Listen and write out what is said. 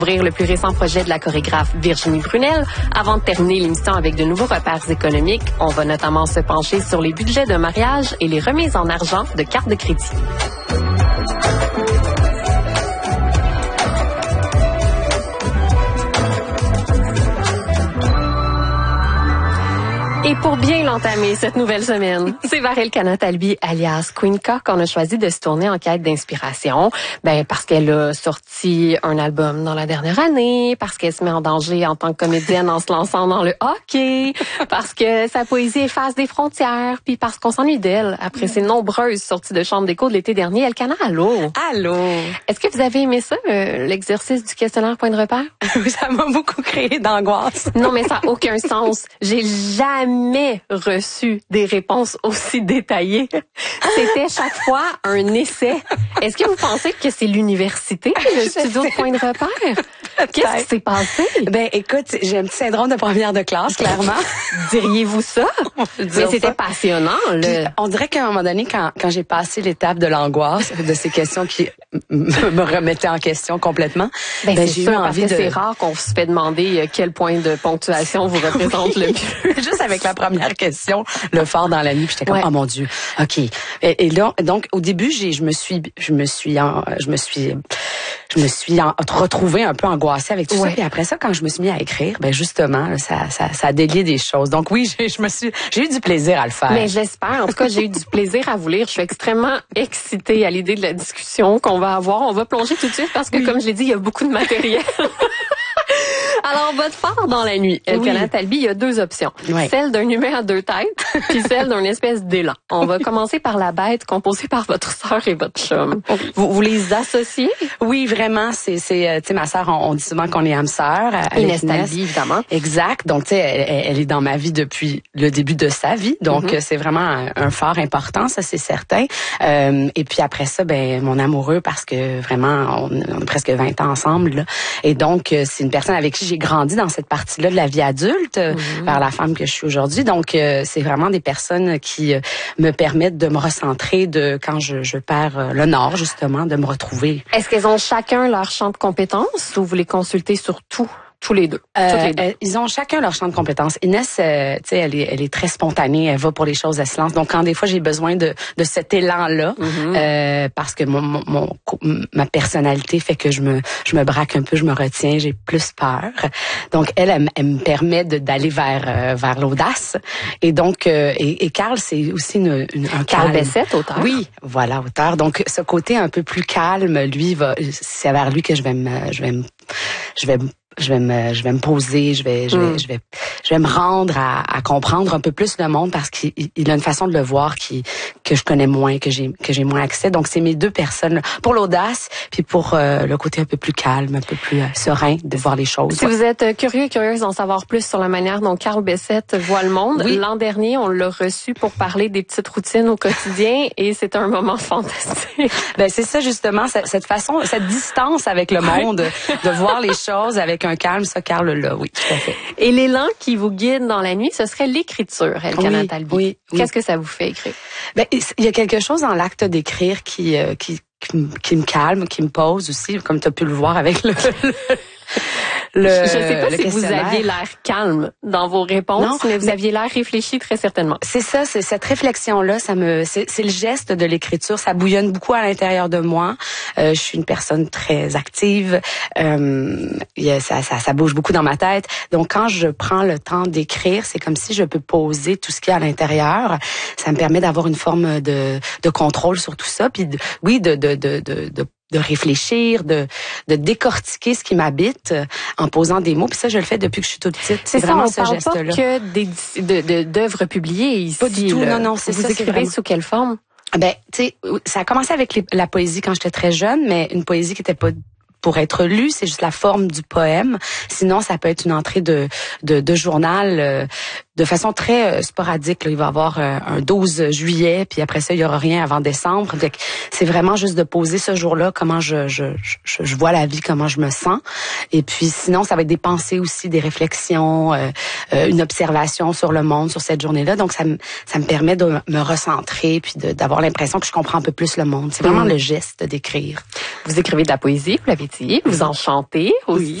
Ouvrir le plus récent projet de la chorégraphe Virginie Brunel. Avant de terminer l'émission avec de nouveaux repères économiques, on va notamment se pencher sur les budgets de mariage et les remises en argent de cartes de crédit. Et pour bien l'entamer cette nouvelle semaine, c'est Varel Kanatalbi alias Queen K qu'on a choisi de se tourner en quête d'inspiration. Parce qu'elle a sorti un album dans la dernière année, parce qu'elle se met en danger en tant que comédienne en se lançant dans le hockey, parce que sa poésie efface des frontières, puis parce qu'on s'ennuie d'elle après ses nombreuses sorties de chambre d'écho de l'été dernier. Elkana, allô? Allô? Est-ce que vous avez aimé ça, l'exercice du questionnaire point de repère? Ça m'a beaucoup créé d'angoisse. Non, mais ça n'a aucun sens. J'ai jamais reçu des réponses aussi détaillées. C'était chaque fois un essai. Est-ce que vous pensez que c'est l'université, le studio de point de repère? Qu'est-ce qui s'est passé? Écoute, j'ai un petit syndrome de première de classe, clairement. Diriez-vous ça? Mais c'était passionnant, là. Puis, on dirait qu'à un moment donné, quand j'ai passé l'étape de l'angoisse, de ces questions qui me remettaient en question complètement, j'ai eu envie de... C'est rare qu'on se fait demander quel point de ponctuation vous représente le mieux. Juste avec la première question, le fort dans la nuit, puis j'étais comme, oh mon Dieu, OK. Et là, donc, au début, je me suis retrouvée un peu angoissée avec tout ça. Puis après ça, quand je me suis mis à écrire, justement, ça a délié des choses. Donc oui, j'ai eu du plaisir à le faire. Mais j'espère. En tout cas, j'ai eu du plaisir à vous lire. Je suis extrêmement excitée à l'idée de la discussion qu'on va avoir. On va plonger tout de suite parce que, comme je l'ai dit, il y a beaucoup de matériel. Alors, votre phare dans la nuit, Elkana Talbi, il y a deux options. Oui. Celle d'un humain à deux têtes, puis celle d'un espèce d'élan. On va commencer par la bête composée par votre sœur et votre chum. Vous les associez? Oui, vraiment. Tu sais, ma sœur, on dit souvent qu'on est âme sœur. Inès Talbi, évidemment. Exact. Donc, tu sais, elle est dans ma vie depuis le début de sa vie. Donc, c'est vraiment un phare important, ça, c'est certain. Et puis après ça, mon amoureux, parce que vraiment, on a presque 20 ans ensemble, là. Et donc, c'est une personne avec qui j'ai grandi dans cette partie-là de la vie adulte, vers la femme que je suis aujourd'hui. Donc, c'est vraiment des personnes qui me permettent de me recentrer quand je perds le nord, justement, de me retrouver. Est-ce qu'elles ont chacun leur champ de compétences ou vous les consultez sur tout? Tous les deux. Ils ont chacun leur champ de compétences. Inès, tu sais, elle est très spontanée. Elle va pour les choses, elle se lance. Donc, quand des fois j'ai besoin de cet élan-là, parce que ma personnalité fait que je me braque un peu, je me retiens, j'ai plus peur. Donc, elle me permet d'aller vers l'audace. Et donc, et Carl, c'est aussi un Carl Bessette, auteur. Oui, voilà, auteur. Donc, ce côté un peu plus calme, lui, c'est vers lui que je vais me poser, je vais me rendre à comprendre un peu plus le monde parce qu'il a une façon de le voir que je connais moins, que j'ai moins accès. Donc c'est mes deux personnes pour l'audace puis pour le côté un peu plus calme, un peu plus serein de voir les choses. Si vous êtes curieux et curieuse d'en savoir plus sur la manière dont Carl Bessette voit le monde, l'an dernier, on l'a reçu pour parler des petites routines au quotidien et c'est un moment fantastique. C'est ça justement, cette façon, cette distance avec le monde, de voir les choses avec un calme, ça, Carl, là, oui, tout à fait. Et l'élan qui vous guide dans la nuit, ce serait l'écriture, Elkana Talbi. Oui. Qu'est-ce que ça vous fait écrire? Il y a quelque chose dans l'acte d'écrire qui me calme, qui me pose aussi, comme tu as pu le voir avec je sais pas si vous aviez l'air calme dans vos réponses, mais vous aviez l'air réfléchi très certainement. C'est ça, c'est cette réflexion-là, c'est le geste de l'écriture, ça bouillonne beaucoup à l'intérieur de moi. Je suis une personne très active, ça bouge beaucoup dans ma tête. Donc quand je prends le temps d'écrire, c'est comme si je peux poser tout ce qu'il y a à l'intérieur. Ça me permet d'avoir une forme de contrôle sur tout ça, puis de réfléchir, de décortiquer ce qui m'habite en posant des mots. Puis ça, je le fais depuis que je suis toute petite. C'est vraiment ça, on parle pas que d'œuvres publiées ici. Pas du tout, non, c'est ça. Vous écrivez sous quelle forme? Tu sais, ça a commencé avec la poésie quand j'étais très jeune, mais une poésie qui était pas pour être lue, c'est juste la forme du poème. Sinon, ça peut être une entrée de journal de façon très sporadique. Là. Il va y avoir un 12 juillet, puis après ça, il y aura rien avant décembre. Donc, c'est vraiment juste de poser ce jour-là, comment je vois la vie, comment je me sens. Et puis sinon, ça va être des pensées aussi, des réflexions, une observation sur le monde, sur cette journée-là. Donc, ça me permet de me recentrer, puis d'avoir l'impression que je comprends un peu plus le monde. C'est vraiment le geste d'écrire. Vous écrivez de la poésie, vous l'avez dit, vous en chantez aussi.